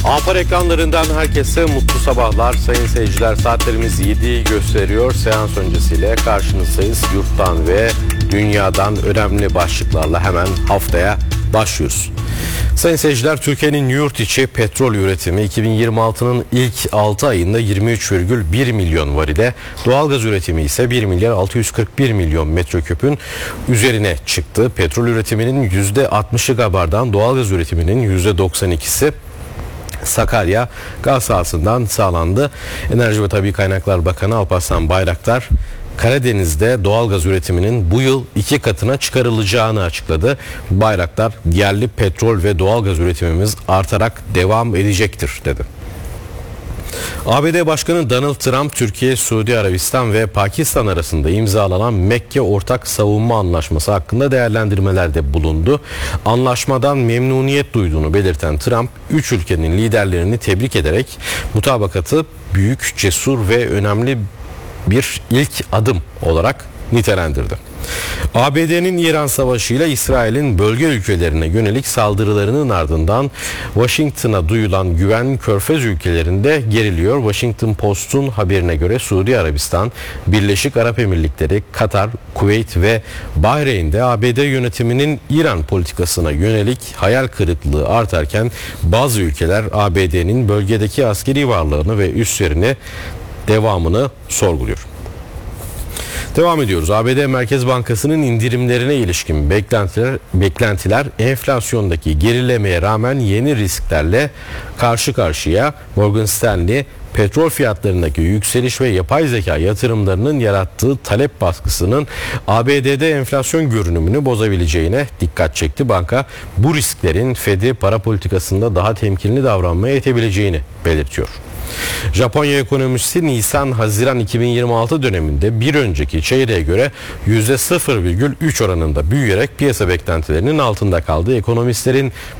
Avrupa ekranlarından herkese mutlu sabahlar. Sayın seyirciler, saatlerimiz 7'yi gösteriyor. Seans öncesiyle karşınızdayız. Yurttan ve dünyadan önemli başlıklarla hemen haftaya başlıyoruz. Sayın seyirciler, Türkiye'nin yurt içi petrol üretimi 2026'nın ilk 6 ayında 23,1 milyon varile, doğalgaz üretimi ise 1 milyar 641 milyon metreküpün üzerine çıktı. Petrol üretiminin %60'ı Gabar'dan, doğalgaz üretiminin %92'si Sakarya gaz sahasından sağlandı. Enerji ve Tabii Kaynaklar Bakanı Alparslan Bayraktar, Karadeniz'de doğalgaz üretiminin bu yıl 2 katına çıkarılacağını açıkladı. Bayraktar, yerli petrol ve doğalgaz üretimimiz artarak devam edecektir dedi. ABD Başkanı Donald Trump, Türkiye, Suudi Arabistan ve Pakistan arasında imzalanan Mekke Ortak Savunma Anlaşması hakkında değerlendirmelerde bulundu. Anlaşmadan memnuniyet duyduğunu belirten Trump, 3 ülkenin liderlerini tebrik ederek mutabakatı büyük, cesur ve önemli bir ilk adım olarak nitelendirdi. ABD'nin İran savaşıyla İsrail'in bölge ülkelerine yönelik saldırılarının ardından Washington'a duyulan güven Körfez ülkelerinde geriliyor. Washington Post'un haberine göre Suudi Arabistan, Birleşik Arap Emirlikleri, Katar, Kuveyt ve Bahreyn'de ABD yönetiminin İran politikasına yönelik hayal kırıklığı artarken bazı ülkeler ABD'nin bölgedeki askeri varlığını ve üslerini devamını sorguluyor. Devam ediyoruz. ABD Merkez Bankası'nın indirimlerine ilişkin beklentiler enflasyondaki gerilemeye rağmen yeni risklerle karşı karşıya. Morgan Stanley, petrol fiyatlarındaki yükseliş ve yapay zeka yatırımlarının yarattığı talep baskısının ABD'de enflasyon görünümünü bozabileceğine dikkat çekti. Banka, bu risklerin Fed'i para politikasında daha temkinli davranmaya itebileceğini belirtiyor. Japonya ekonomisi Nisan-Haziran 2026 döneminde bir önceki çeyreğe göre %0,3 oranında büyüyerek piyasa beklentilerinin altında kaldı. Ekonomistlerin